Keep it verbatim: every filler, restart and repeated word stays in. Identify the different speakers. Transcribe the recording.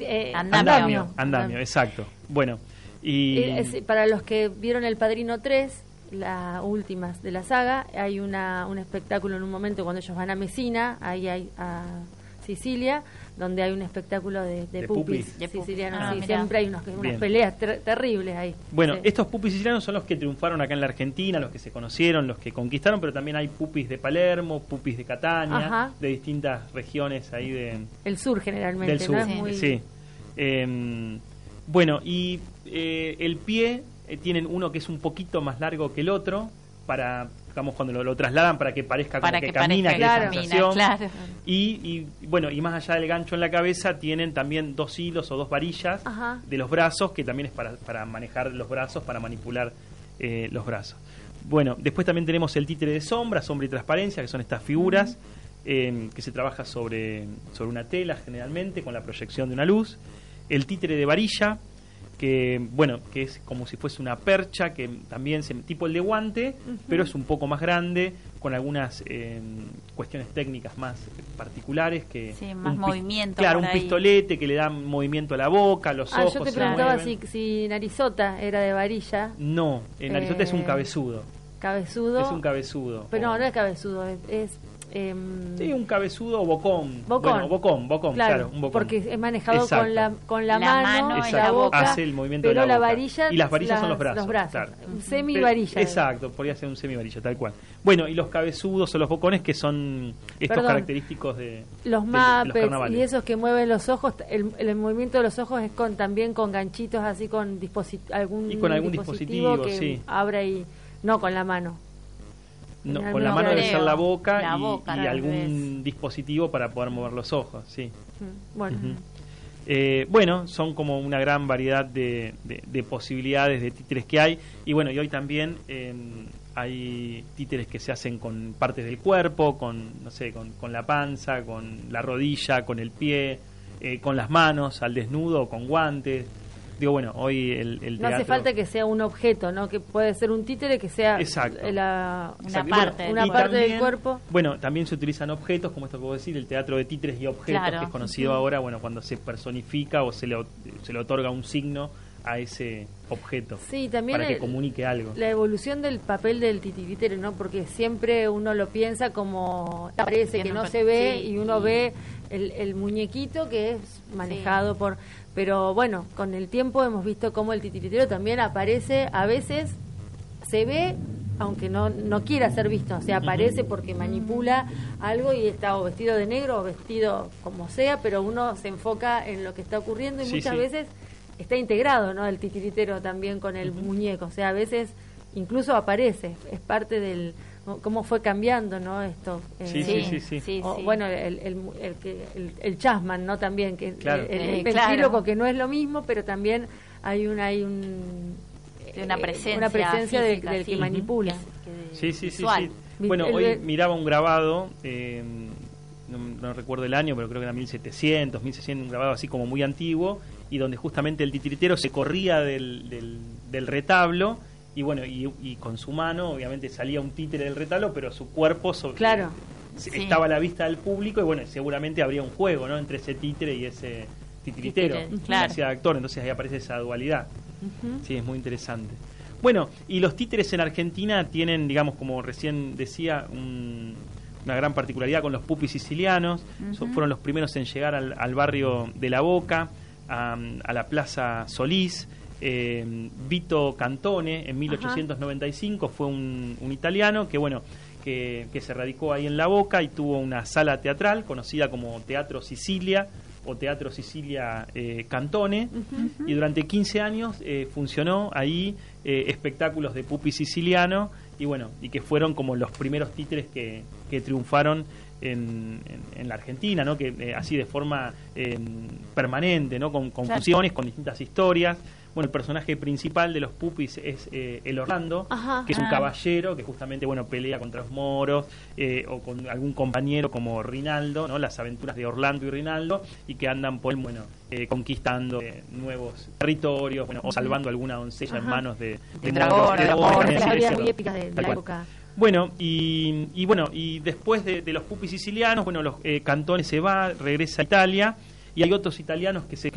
Speaker 1: eh,
Speaker 2: andamio.
Speaker 1: andamio.
Speaker 3: Andamio, exacto. Bueno, y...
Speaker 1: Eh, es, para los que vieron El Padrino tres, las últimas de la saga, hay una un espectáculo en un momento cuando ellos van a Messina, ahí hay a Sicilia, donde hay un espectáculo de, de,
Speaker 3: De
Speaker 1: pupis,
Speaker 3: pupis.
Speaker 1: de sicilianos.
Speaker 2: Ah,
Speaker 1: Sí,
Speaker 2: mirá.
Speaker 1: siempre hay unos, unas
Speaker 3: Bien.
Speaker 1: peleas ter terribles ahí.
Speaker 3: Bueno,
Speaker 1: Sí.
Speaker 3: estos pupis sicilianos son los que triunfaron acá en la Argentina, los que se conocieron, los que conquistaron, pero también hay pupis de Palermo, pupis de Catania,
Speaker 1: Ajá.
Speaker 3: de distintas regiones ahí de,
Speaker 1: El sur generalmente,
Speaker 3: del sur.
Speaker 1: ¿no? Es
Speaker 2: Sí.
Speaker 1: muy...
Speaker 3: Sí. Eh, bueno, y eh, el pie, eh, tienen uno que es un poquito más largo que el otro, para, digamos, cuando lo, lo trasladan para que parezca como
Speaker 2: Para
Speaker 3: que,
Speaker 2: que
Speaker 3: camina,
Speaker 2: parezca
Speaker 3: que
Speaker 1: que
Speaker 3: es
Speaker 2: camina,
Speaker 3: sensación.
Speaker 2: claro.
Speaker 3: Y, y bueno, y más allá del gancho en la cabeza, tienen también dos hilos o dos varillas
Speaker 1: Ajá.
Speaker 3: de los brazos, que también es para, para manejar los brazos, para manipular eh, los brazos. Bueno, después también tenemos el títere de sombra, sombra y transparencia, que son estas figuras eh, que se trabaja sobre, sobre una tela generalmente, con la proyección de una luz. El títere de varilla, que bueno, que es como si fuese una percha, que también se, tipo el de guante,
Speaker 1: Ujú.
Speaker 3: pero es un poco más grande, con algunas eh, cuestiones técnicas más particulares, que
Speaker 2: Sí, más
Speaker 3: un pi-
Speaker 2: movimiento
Speaker 3: claro,
Speaker 2: por
Speaker 3: un
Speaker 2: ahí.
Speaker 3: pistolete que le da movimiento a la boca, a los
Speaker 1: Ah,
Speaker 3: ojos
Speaker 1: yo te
Speaker 3: se
Speaker 1: preguntaba si,
Speaker 3: mueven.
Speaker 1: si Narizota era de varilla,
Speaker 3: No, el narizota
Speaker 1: Eh,
Speaker 3: es un cabezudo,
Speaker 1: cabezudo.
Speaker 3: es un cabezudo.
Speaker 1: Pero no,
Speaker 3: O-
Speaker 1: no es cabezudo, es... es em,
Speaker 3: Sí, un cabezudo o bocón.
Speaker 1: Bocón.
Speaker 3: Bueno, bocón, bocón,
Speaker 1: claro,
Speaker 3: claro, un bocón.
Speaker 1: porque es manejado
Speaker 3: Exacto.
Speaker 1: con la con la,
Speaker 2: La
Speaker 1: mano,
Speaker 2: mano
Speaker 1: y
Speaker 2: y
Speaker 1: la
Speaker 2: la
Speaker 1: boca,
Speaker 3: Hace el movimiento
Speaker 1: pero
Speaker 3: de la
Speaker 1: la
Speaker 3: boca.
Speaker 1: varilla
Speaker 3: Y las varillas son los
Speaker 1: las-
Speaker 3: brazos, claro.
Speaker 1: semi varilla.
Speaker 3: Exacto, podría ser un semi-varilla, tal cual. Bueno, y los cabezudos o los bocones, que son estos
Speaker 1: Perdón.
Speaker 3: característicos de
Speaker 1: Los
Speaker 3: de- de los
Speaker 1: Muppets
Speaker 3: carnavales.
Speaker 1: y esos que mueven los ojos, el, el movimiento de los ojos es con también con ganchitos así con disposi- algún
Speaker 3: Y con algún
Speaker 1: dispositivo,
Speaker 3: dispositivo,
Speaker 1: que
Speaker 3: sí.
Speaker 1: abra y no con la mano.
Speaker 3: No,
Speaker 1: No,
Speaker 3: con la
Speaker 1: no
Speaker 3: mano debe
Speaker 2: creo.
Speaker 3: ser la boca
Speaker 2: La
Speaker 3: y,
Speaker 2: boca,
Speaker 3: y
Speaker 2: tal
Speaker 3: algún
Speaker 2: vez.
Speaker 3: dispositivo para poder mover los ojos, sí.
Speaker 1: Mm, Bueno,
Speaker 3: Ujú. Eh, bueno, son como una gran variedad de, de- de posibilidades de títeres que hay. Y bueno, y hoy también eh, hay títeres que se hacen con partes del cuerpo, con, no sé, con, con la panza, con la rodilla, con el pie, eh, con las manos, al desnudo, con guantes. Digo, bueno, hoy el, el
Speaker 1: no
Speaker 3: teatro...
Speaker 1: hace falta que sea un objeto, ¿no? Que puede ser un títere que sea
Speaker 3: Exacto.
Speaker 1: eh, la,
Speaker 2: Una
Speaker 3: Exacto. Y
Speaker 2: parte del
Speaker 1: una
Speaker 3: y
Speaker 1: parte del
Speaker 3: también-
Speaker 1: cuerpo.
Speaker 3: Bueno, también se utilizan objetos, como esto puedo decir, el teatro de títeres y objetos,
Speaker 2: Claro.
Speaker 3: que es conocido ahora, bueno, cuando se personifica o se le, se le otorga un signo a ese objeto,
Speaker 1: Sí, también
Speaker 3: para que
Speaker 1: el-
Speaker 3: comunique algo.
Speaker 1: La evolución del papel del titiritero, ¿no? Porque siempre uno lo piensa como parece que
Speaker 2: Tiene
Speaker 1: no
Speaker 2: un
Speaker 1: se ve
Speaker 2: sí,
Speaker 1: y uno
Speaker 2: sí.
Speaker 1: ve el, el muñequito que es manejado por... Pero bueno, con el tiempo hemos visto cómo el titiritero también aparece, a veces se ve, aunque no, no quiera ser visto, o sea, aparece porque manipula algo y está o vestido de negro o vestido como sea, pero uno se enfoca en lo que está ocurriendo y
Speaker 3: Sí,
Speaker 1: muchas
Speaker 3: sí.
Speaker 1: veces está integrado, ¿no? El titiritero también con el muñeco, o sea, a veces incluso aparece, es parte del cómo fue cambiando, ¿no? Esto.
Speaker 3: Sí,
Speaker 1: eh,
Speaker 3: sí, sí, sí.
Speaker 1: o,
Speaker 2: sí.
Speaker 1: Bueno, el, el, el, que- el, el Chasman, ¿no? También, que
Speaker 3: Claro.
Speaker 1: el, el,
Speaker 2: Eh,
Speaker 1: el
Speaker 2: claro.
Speaker 1: ventríloco, que no es lo mismo, pero también hay un hay un
Speaker 2: De una
Speaker 1: eh,
Speaker 2: presencia
Speaker 1: una presencia del-
Speaker 2: física,
Speaker 1: del
Speaker 2: sí.
Speaker 1: que manipula.
Speaker 2: Que-
Speaker 3: Sí, sí, sí,
Speaker 2: visual.
Speaker 3: sí. Bueno,
Speaker 1: El-
Speaker 3: hoy
Speaker 1: el-
Speaker 3: miraba un grabado, eh, no, no recuerdo el año, pero creo que era mil setecientos, mil seiscientos, un grabado así como muy antiguo, y donde justamente el titiritero se corría del, del, del retablo, y bueno, y, y con su mano, obviamente salía un títere del retablo, pero su cuerpo sobre,
Speaker 1: Claro.
Speaker 3: se-
Speaker 2: Sí.
Speaker 3: estaba a la vista del público, y bueno, seguramente habría un juego, ¿no?, entre ese títere y ese titiritero,
Speaker 2: Títere,
Speaker 3: que
Speaker 2: claro.
Speaker 3: hacía de actor, entonces ahí aparece esa dualidad.
Speaker 1: Ujú.
Speaker 3: Sí, es muy interesante. Bueno, y los títeres en Argentina tienen, digamos, como recién decía, un- una gran particularidad con los pupis sicilianos. So-
Speaker 2: Ujú.
Speaker 3: fueron los primeros en llegar al, al barrio de La Boca, a, a la Plaza Solís. Eh, Vito Cantone, en mil ochocientos noventa y cinco, fue un, un italiano que, bueno, que, que se radicó ahí en La Boca y tuvo una sala teatral conocida como Teatro Sicilia o Teatro Sicilia eh, Cantone, y durante quince años eh, funcionó ahí eh, espectáculos de pupi siciliano, y bueno, y que fueron como los primeros títeres que, que triunfaron en, en, en la Argentina, ¿no? Que eh, así de forma eh, permanente, ¿no? Con, con
Speaker 2: Claro.
Speaker 3: fusiones, con distintas historias. Bueno, el personaje principal de los pupis es eh, el Orlando,
Speaker 1: Ajá.
Speaker 3: que es un
Speaker 2: Ah.
Speaker 3: caballero que justamente, bueno, pelea contra los moros, eh, o con algún compañero como Rinaldo, ¿no? Las aventuras de Orlando y Rinaldo, y que andan por, bueno, eh, conquistando eh, nuevos territorios, bueno, o salvando alguna doncella en
Speaker 1: Ajá.
Speaker 3: manos de,
Speaker 2: De
Speaker 3: moros,
Speaker 2: dragones,
Speaker 3: de
Speaker 2: de
Speaker 3: dragones,
Speaker 2: dragones,
Speaker 3: sí,
Speaker 1: Historias
Speaker 3: es
Speaker 1: muy
Speaker 3: cierto.
Speaker 1: épicas de, de
Speaker 3: Tal
Speaker 1: la
Speaker 3: cual.
Speaker 1: época.
Speaker 3: Bueno, y, y bueno, y después de, de los pupis sicilianos, bueno, los eh, Cantone se va, regresa a Italia, y hay otros italianos que se